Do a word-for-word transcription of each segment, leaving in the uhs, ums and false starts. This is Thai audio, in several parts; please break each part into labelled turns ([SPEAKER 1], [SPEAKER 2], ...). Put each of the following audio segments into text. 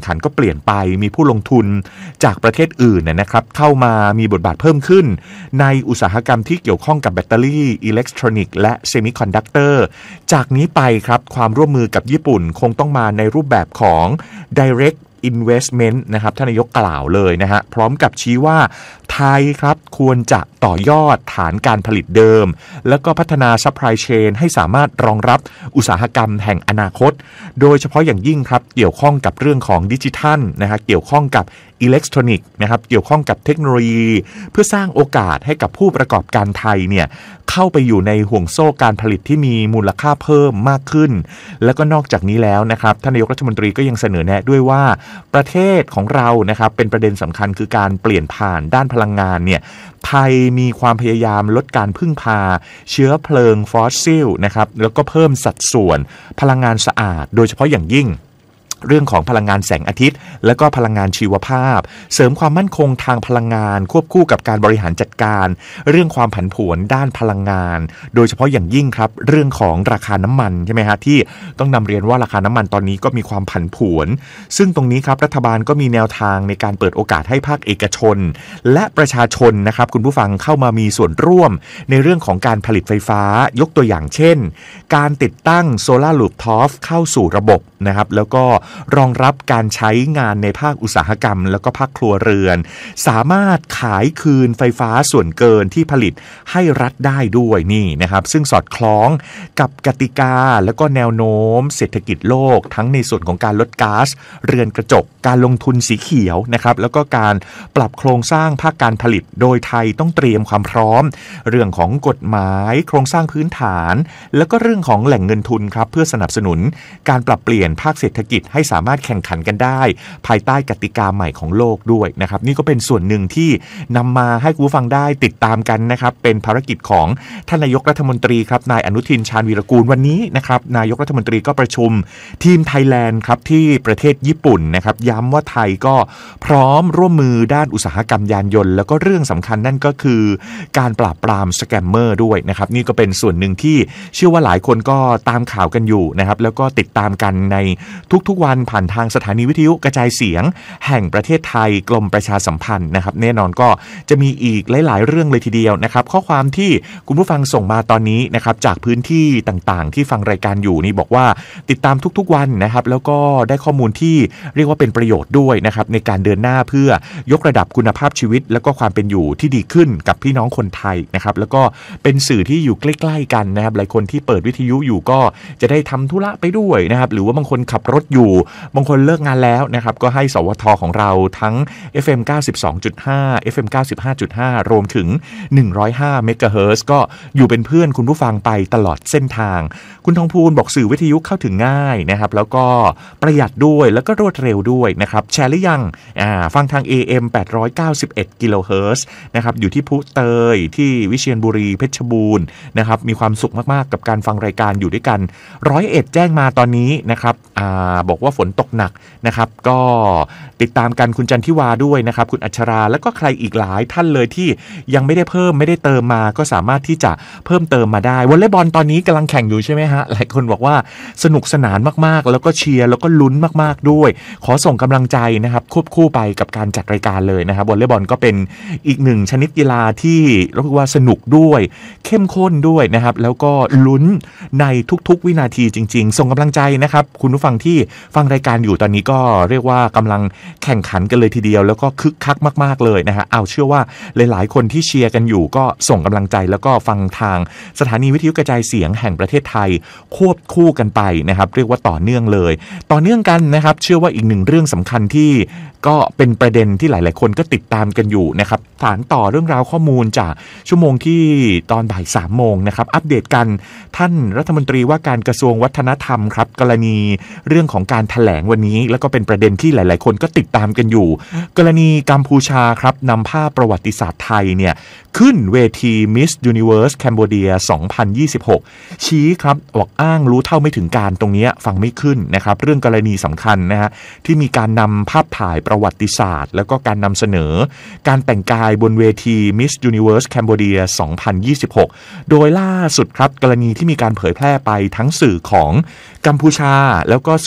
[SPEAKER 1] ขันก็เปลี่ยนไปมีผู้ลงทุนจากประเทศอื่นนะครับเข้ามามีบทบาทเพิ่มขึ้นในอุตสาหกรรมที่เกี่ยวข้องกับแบตเตอรี่อิเล็กทรอนิกส์และเซมิคอนดักเตอร์จากนี้ไปครับความร่วมมือกับญี่ปุ่นคงต้องมาในรูปแบบของ direct investment นะครับท่านนายกกล่าวเลยนะฮะพร้อมกับชี้ว่าไทยครับควรจะต่อยอดฐานการผลิตเดิมแล้วก็พัฒนา supply chain ให้สามารถรองรับอุตสาหกรรมแห่งอนาคตโดยเฉพาะอย่างยิ่งครับเกี่ยวข้องกับเรื่องของดิจิทัลนะฮะเกี่ยวข้องกับอิเล็กทรอนิกส์นะครับเกี่ยวข้องกับเทคโนโลยีเพื่อสร้างโอกาสให้กับผู้ประกอบการไทยเนี่ยเข้าไปอยู่ในห่วงโซ่การผลิตที่มีมูลค่าเพิ่มมากขึ้นแล้วก็นอกจากนี้แล้วนะครับท่านนายกรัฐมนตรีก็ยังเสนอแนะด้วยว่าประเทศของเรานะครับเป็นประเด็นสำคัญคือการเปลี่ยนผ่านด้านพลังงานเนี่ยไทยมีความพยายามลดการพึ่งพาเชื้อเพลิงฟอสซิลนะครับแล้วก็เพิ่มสัดส่วนพลังงานสะอาดโดยเฉพาะอย่างยิ่งเรื่องของพลังงานแสงอาทิตย์และก็พลังงานชีวภาพเสริมความมั่นคงทางพลังงานควบคู่กับการบริหารจัดการเรื่องความผันผวนด้านพลังงานโดยเฉพาะอย่างยิ่งครับเรื่องของราคาน้ำมันใช่ไหมฮะที่ต้องนำเรียนว่าราคาน้ำมันตอนนี้ก็มีความผันผวนซึ่งตรงนี้ครับรัฐบาลก็มีแนวทางในการเปิดโอกาสให้ภาคเอกชนและประชาชนนะครับคุณผู้ฟังเข้ามามีส่วนร่วมในเรื่องของการผลิตไฟฟ้ายกตัวอย่างเช่นการติดตั้งโซลาร์รูฟท็อปเข้าสู่ระบบนะครับแล้วก็รองรับการใช้งานในภาคอุตสาหกรรมแล้วก็ภาคครัวเรือนสามารถขายคืนไฟฟ้าส่วนเกินที่ผลิตให้รัฐได้ด้วยนี่นะครับซึ่งสอดคล้องกับกติกาแล้วก็แนวโน้มเศรษฐกิจโลกทั้งในส่วนของการลดก๊าซเรือนกระจกการลงทุนสีเขียวนะครับแล้วก็การปรับโครงสร้างภาคการผลิตโดยไทยต้องเตรียมความพร้อมเรื่องของกฎหมายโครงสร้างพื้นฐานแล้วก็เรื่องของแหล่งเงินทุนครับเพื่อสนับสนุนการปรับเปลี่ยนภาคเศรษฐกิจให้สามารถแข่งขันกันได้ภายใต้กติกาใหม่ของโลกด้วยนะครับนี่ก็เป็นส่วนหนึ่งที่นำมาให้คุณผู้ฟังได้ติดตามกันนะครับเป็นภารกิจของท่านนายกรัฐมนตรีครับนายอนุทินชาญวีรกูลวันนี้นะครับนายกรัฐมนตรีก็ประชุมทีมไทยแลนด์ครับที่ประเทศญี่ปุ่นนะครับย้ำว่าไทยก็พร้อมร่วมมือด้านอุตสาหกรรมยานยนต์แล้วก็เรื่องสำคัญนั่นก็คือการปราบปรามสแกมเมอร์ด้วยนะครับนี่ก็เป็นส่วนหนึ่งที่เชื่อว่าหลายคนก็ตามข่าวกันอยู่นะครับแล้วก็ติดตามกันในทุกๆวันผ่านทางสถานีวิทยุกระจายเสียงแห่งประเทศไทยกรมประชาสัมพันธ์นะครับแน่นอนก็จะมีอีกหลายๆเรื่องเลยทีเดียวนะครับข้อความที่คุณผู้ฟังส่งมาตอนนี้นะครับจากพื้นที่ต่างๆที่ฟังรายการอยู่นี่บอกว่าติดตามทุกๆวันนะครับแล้วก็ได้ข้อมูลที่เรียกว่าเป็นประโยชน์ด้วยนะครับในการเดินหน้าเพื่อยกระดับคุณภาพชีวิตแล้วก็ความเป็นอยู่ที่ดีขึ้นกับพี่น้องคนไทยนะครับแล้วก็เป็นสื่อที่อยู่ใกล้ๆกันนะครับหลายคนที่เปิดวิทยุอยู่ก็จะได้ทำธุระไปด้วยนะครับหรือว่าบางคนขับรถอยู่บางคนเลิกงานแล้วนะครับก็ให้สวทของเราทั้ง เอฟ เอ็ม เก้าสิบสองจุดห้า เอฟ เอ็ม เก้าสิบห้าจุดห้า รวมถึงหนึ่งร้อยห้าเมกะเฮิรตซ์ก็อยู่เป็นเพื่อนคุณผู้ฟังไปตลอดเส้นทางคุณทองพูนบอกสื่อวิทยุเข้าถึงง่ายนะครับแล้วก็ประหยัดด้วยแล้วก็รวดเร็วด้วยนะครับแชร์หรือยังอ่าฟังทาง เอ เอ็ม แปดร้อยเก้าสิบเอ็ดกิโลเฮิรตซ์นะครับอยู่ที่พุเตยที่วิเชียรบุรีเพชรบูรณ์นะครับมีความสุขมากๆกับการฟังรายการอยู่ด้วยกันร้อยเอ็ดแจ้งมาตอนนี้นะครับอ่าบอกว่าฝนตกหนักนะครับก็ติดตามกันคุณจันทิวาด้วยนะครับคุณอัชราแล้วก็ใครอีกหลายท่านเลยที่ยังไม่ได้เพิ่มไม่ได้เติมมาก็สามารถที่จะเพิ่มเติมมาได้วอลเลย์บอลตอนนี้กำลังแข่งอยู่ใช่ไหมฮะหลายคนบอกว่าสนุกสนานมากๆแล้วก็เชียร์แล้วก็ลุ้นมากๆด้วยขอส่งกำลังใจนะครับควบคู่ไปกับการจัดรายการเลยนะครับวอลเลย์บอลก็เป็นอีกหนึ่งชนิดกีฬาที่เรียกว่าสนุกด้วยเข้มข้นด้วยนะครับแล้วก็ลุ้นในทุกๆวินาทีจริงๆส่งกำลังใจนะครับคุณผู้ฟังที่ฟังรายการอยู่ตอนนี้ก็เรียกว่ากำลังแข่งขันกันเลยทีเดียวแล้วก็คึกคักมากๆเลยนะฮะเอาเชื่อว่าหลายๆคนที่เชียร์กันอยู่ก็ส่งกำลังใจแล้วก็ฟังทางสถานีวิทยุกระจายเสียงแห่งประเทศไทยควบคู่กันไปนะครับเรียกว่าต่อเนื่องเลยต่อเนื่องกันนะครับเชื่อว่าอีกหนึ่งเรื่องสำคัญที่ก็เป็นประเด็นที่หลายๆคนก็ติดตามกันอยู่นะครับฐานต่อเรื่องราวข้อมูลจากชั่วโมงที่ตอนบ่ายสามโมงนะครับอัปเดตกันท่านรัฐมนตรีว่าการกระทรวงวัฒนธรรมครับกรณีเรื่องของการแถลงวันนี้แล้วก็เป็นประเด็นที่หลายๆคนก็ติดตามกันอยู่กรณีกัมพูชาครับนำภาพประวัติศาสตร์ไทยเนี่ยขึ้นเวที Miss Universe Cambodia สองพันยี่สิบหกชี้ครับบอกอ้างรู้เท่าไม่ถึงการตรงนี้ฟังไม่ขึ้นนะครับเรื่องกรณีสำคัญนะฮะที่มีการนำภาพถ่ายประวัติศาสตร์แล้วก็การนำเสนอการแต่งกายบนเวที Miss Universe Cambodia สองพันยี่สิบหกโดยล่าสุดครับกรณีที่มีการเผยแพร่ไปทั้งสื่อของกัมพูชาแล้วก็สื่อของไท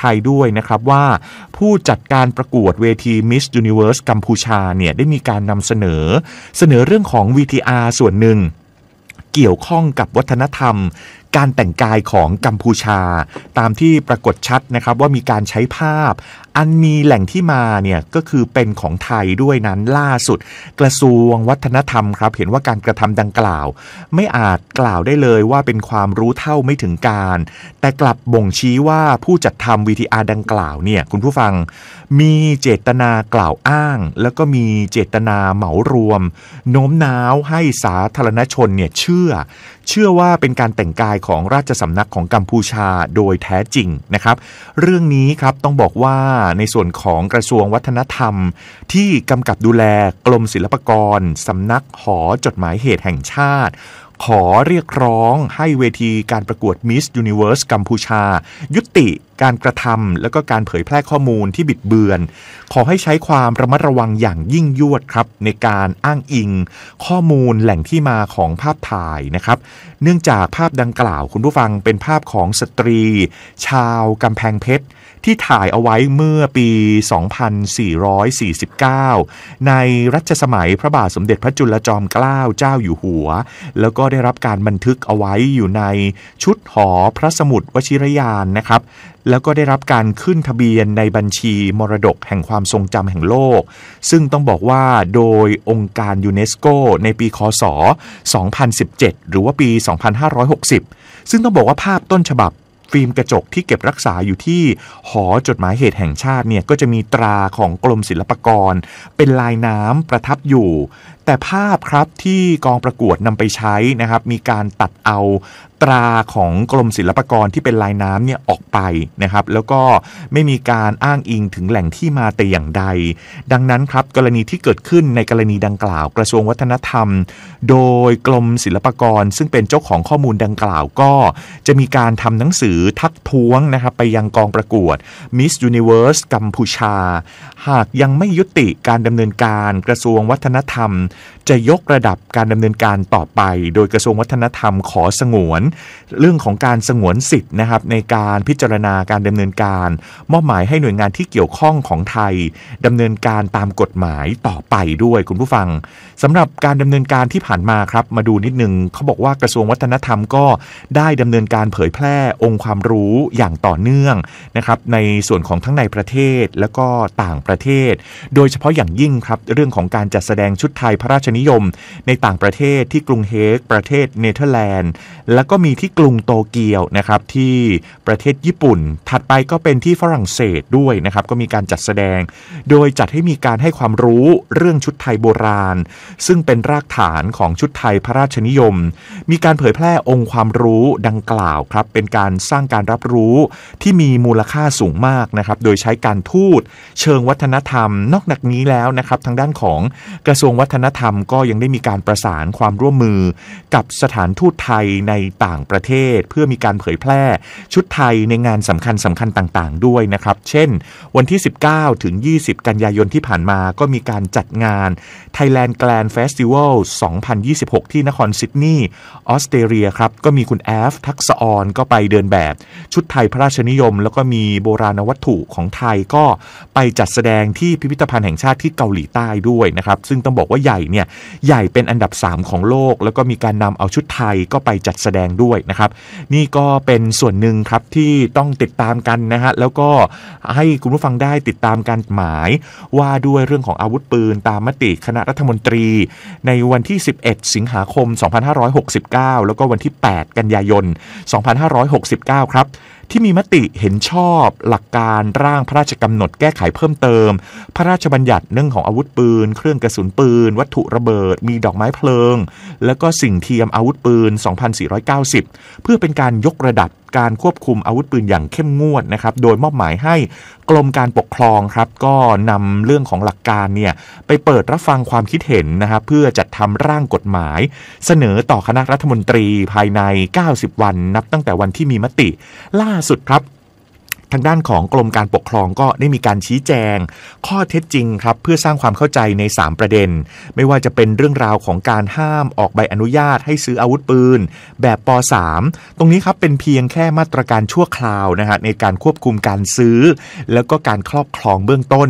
[SPEAKER 1] ยด้วยนะครับว่าผู้จัดการประกวดเวที Miss Universe กัมพูชาเนี่ยได้มีการนำเสนอเสนอเรื่องของ วี ที อาร์ ส่วนหนึ่งเกี่ยวข้องกับวัฒนธรรมการแต่งกายของกัมพูชาตามที่ปรากฏชัดนะครับว่ามีการใช้ภาพอันมีแหล่งที่มาเนี่ยก็คือเป็นของไทยด้วยนั้นล่าสุดกระทรวงวัฒนธรรมครับเห็นว่าการกระทำดังกล่าวไม่อาจกล่าวได้เลยว่าเป็นความรู้เท่าไม่ถึงการแต่กลับบ่งชี้ว่าผู้จัดทำ วี ที อาร์ ดังกล่าวเนี่ยคุณผู้ฟังมีเจตนากล่าวอ้างแล้วก็มีเจตนาเหมารวมโน้มน้าวให้สาธารณชนเนี่ยเชื่อเชื่อว่าเป็นการแต่งกายของราชสำนักของกัมพูชาโดยแท้จริงนะครับเรื่องนี้ครับต้องบอกว่าในส่วนของกระทรวงวัฒนธรรมที่กำกับดูแลกรมศิลปากรสำนักหอจดหมายเหตุแห่งชาติขอเรียกร้องให้เวทีการประกวด Miss Universe กัมพูชายุติการกระทำและก็การเผยแพร่ข้อมูลที่บิดเบือนขอให้ใช้ความระมัดระวังอย่างยิ่งยวดครับในการอ้างอิงข้อมูลแหล่งที่มาของภาพถ่ายนะครับเนื่องจากภาพดังกล่าวคุณผู้ฟังเป็นภาพของสตรีชาวกำแพงเพชรที่ถ่ายเอาไว้เมื่อปี สองพันสี่ร้อยสี่สิบเก้า ในรัชสมัยพระบาทสมเด็จพระจุลจอมเกล้าเจ้าอยู่หัวแล้วก็ได้รับการบันทึกเอาไว้อยู่ในชุดหอพระสมุดวชิรยานนะครับแล้วก็ได้รับการขึ้นทะเบียนในบัญชีมรดกแห่งความทรงจำแห่งโลกซึ่งต้องบอกว่าโดยองค์การยูเนสโกในปีค.ศ. สองพันสิบเจ็ดหรือว่าปี สองพันห้าร้อยหกสิบซึ่งต้องบอกว่าภาพต้นฉบับฟิล์มกระจกที่เก็บรักษาอยู่ที่หอจดหมายเหตุแห่งชาติเนี่ยก็จะมีตราของกรมศิลปากรเป็นลายน้ำประทับอยู่แต่ภาพครับที่กองประกวดนำไปใช้นะครับมีการตัดเอาตราของกรมศิลปากรที่เป็นลายน้ำเนี่ยออกไปนะครับแล้วก็ไม่มีการอ้างอิงถึงแหล่งที่มาแต่อย่างใดดังนั้นครับกรณีที่เกิดขึ้นในกรณีดังกล่าวกระทรวงวัฒนธรรมโดยกรมศิลปากรซึ่งเป็นเจ้าของข้อมูลดังกล่าวก็จะมีการทำหนังสือทักท้วงนะครับไปยังกองประกวด Miss Universe กัมพูชาหากยังไม่ยุติการดำเนินการกระทรวงวัฒนธรรมจะยกระดับการดำเนินการต่อไปโดยกระทรวงวัฒนธรรมขอสงวนเรื่องของการสงวนสิทธิ์นะครับในการพิจารณาการดำเนินการมอบหมายให้หน่วยงานที่เกี่ยวข้องของไทยดำเนินการตามกฎหมายต่อไปด้วยคุณผู้ฟังสำหรับการดำเนินการที่ผ่านมาครับมาดูนิดนึงเขาบอกว่ากระทรวงวัฒนธรรมก็ได้ดำเนินการเผยแพร่องค์ความรู้อย่างต่อเนื่องนะครับในส่วนของทั้งในประเทศและก็ต่างประเทศโดยเฉพาะอย่างยิ่งครับเรื่องของการจัดแสดงชุดไทยพระราชนิยมในต่างประเทศที่กรุงเฮกประเทศเนเธอร์แลนด์แล้วก็มีที่กรุงโตเกียวนะครับที่ประเทศญี่ปุ่นถัดไปก็เป็นที่ฝรั่งเศสด้วยนะครับก็มีการจัดแสดงโดยจัดให้มีการให้ความรู้เรื่องชุดไทยโบราณซึ่งเป็นรากฐานของชุดไทยพระราชนิยมมีการเผยแพร่องค์ความรู้ดังกล่าวครับเป็นการสร้างการรับรู้ที่มีมูลค่าสูงมากนะครับโดยใช้การทูตเชิงวัฒนธรรมนอกจากนี้แล้วนะครับทางด้านของกระทรวงวัฒนธรรมก็ยังได้มีการประสานความร่วมมือกับสถานทูตไทยในต่างประเทศเพื่อมีการเผยแพร่ชุดไทยในงานสำคัญสำคัญต่างๆด้วยนะครับเช่นวันที่สิบเก้าถึงยี่สิบกันยายนที่ผ่านมาก็มีการจัดงาน Thailand Grand Festival สองพันยี่สิบหกที่นครซิดนีย์ออสเตรเลียครับก็มีคุณแอฟทักษออนก็ไปเดินแบบชุดไทยพระราชนิยมแล้วก็มีโบราณวัตถุของไทยก็ไปจัดแสดงที่พิพิธภัณฑ์แห่งชาติที่เกาหลีใต้ด้วยนะครับซึ่งต้องบอกว่าใหญ่เนี่ยใหญ่เป็นอันดับสามของโลกแล้วก็มีการนำเอาชุดไทยก็ไปจัดแสดงด้วยนะครับนี่ก็เป็นส่วนหนึ่งครับที่ต้องติดตามกันนะฮะแล้วก็ให้คุณผู้ฟังได้ติดตามการหมายว่าด้วยเรื่องของอาวุธปืนตามมติคณะรัฐมนตรีในวันที่สิบเอ็ดสิงหาคมสองพันห้าร้อยหกสิบเก้าแล้วก็วันที่แปดกันยายนสองพันห้าร้อยหกสิบเก้าครับที่มีมติเห็นชอบหลักการร่างพระราชกำหนดแก้ไขเพิ่มเติมพระราชบัญญัติเรื่องของอาวุธปืนเครื่องกระสุนปืนวัตถุระเบิดมีดอกไม้เพลิงแล้วก็สิ่งเทียมอาวุธปืนสองพันสี่ร้อยเก้าสิบเพื่อเป็นการยกระดับการควบคุมอาวุธปืนอย่างเข้มงวดนะครับโดยมอบหมายให้กรมการปกครองครับก็นำเรื่องของหลักการเนี่ยไปเปิดรับฟังความคิดเห็นนะครับเพื่อจัดทำร่างกฎหมายเสนอต่อคณะรัฐมนตรีภายในเก้าสิบวันนับตั้งแต่วันที่มีมติล่าสุดครับทางด้านของกรมการปกครองก็ได้มีการชี้แจงข้อเท็จจริงครับเพื่อสร้างความเข้าใจในสามประเด็นไม่ว่าจะเป็นเรื่องราวของการห้ามออกใบอนุญาตให้ซื้ออาวุธปืนแบบป สาม ตรงนี้ครับเป็นเพียงแค่มาตรการชั่วคราวนะฮะในการควบคุมการซื้อแล้วก็การครอบครองเบื้องต้น